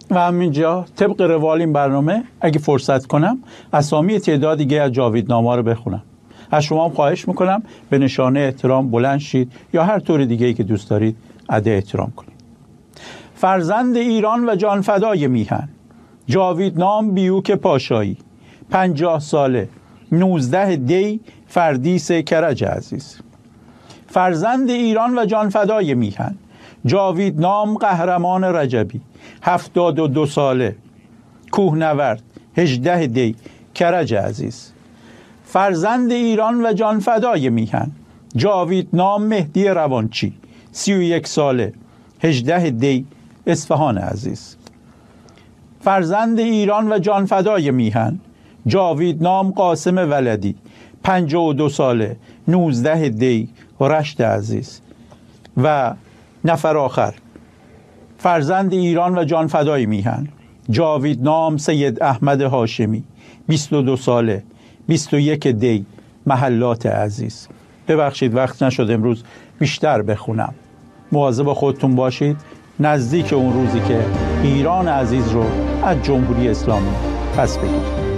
و همینجا طبق روال این برنامه اگه فرصت کنم اسامی تعداد دیگه از جاویدنامه‌ها رو بخونم. از شما هم خواهش میکنم به نشانه احترام بلند شید یا هر طور دیگه‌ای که دوست دارید ادا احترام کنید. فرزند ایران و جانفدای میهن، جاویدنام بیوک پاشایی، 50 ساله، 19 دی فردیس کرج عزیز. فرزند ایران و جانفدای میهن، جاویدنام قهرمان رجبی، 72 ساله، کوهنورد، 18 دی کرج عزیز. فرزند ایران و جانفدای میهن، جاویدنام مهدی روانچی، 31 ساله، 18 دی اصفهان عزیز. فرزند ایران و جانفدای میهن، جاویدنام قاسم ولدی، 52 ساله، 19 دی رشت عزیز. و نفر آخر، فرزند ایران و جانفدای میهن، جاویدنام سید احمد هاشمی، 22 ساله، 21 دی محلات عزیز. ببخشید وقت نشد امروز بیشتر بخونم. مواظب خودتون باشید، نزدیک اون روزی که ایران عزیز رو از جمهوری اسلامی پس بگیرید.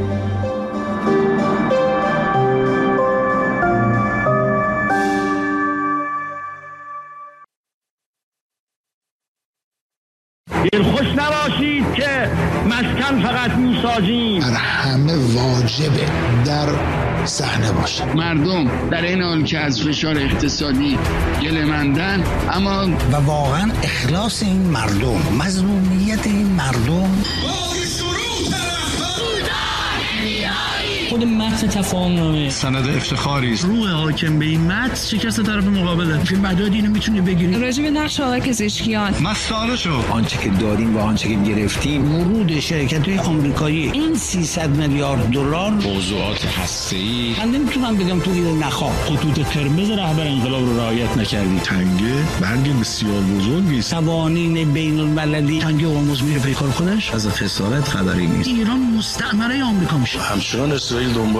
دلخوش نباشید که مسکن فقط میسازیم، همه واجبه در صحنه باشه. مردم در این حال که از فشار اقتصادی گله‌مندن، اما و واقعا اخلاص این مردم، مظلومیت این مردم، خود متن تفاهمنامه سند افتخاری است. روح حاکم به این متن شکست طرف مقابله. فیلم مداد اینو میتونی بگیری. راجع به نقش آقای پزشکیان مسئله شو. آنچه که داریم و آنچه که گرفتیم، ورود شرکت‌های آمریکایی این 300 میلیارد دلار، موضوعات هسته‌ای. من نمیتونم بگم تو اینو نخواه. خطوط قرمز رهبر انقلاب رو رعایت نکردی. تنگه برگ بسیار بزرگی است. قوانین بین المللی، تنگه هرمز میره پیکار خودش. از خسارت خبری نیست. ایران مستعمره آمریکا میشه. همچنان اسرائیل دنبال